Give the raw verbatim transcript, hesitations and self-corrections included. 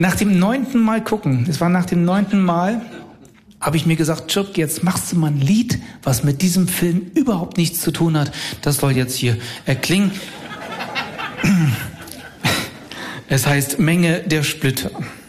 Nach dem neunten Mal gucken, es war nach dem neunten Mal, habe ich mir gesagt, Chirp, jetzt machst du mal ein Lied, was mit diesem Film überhaupt nichts zu tun hat. Das soll jetzt hier erklingen. Es heißt Menge der Splitter.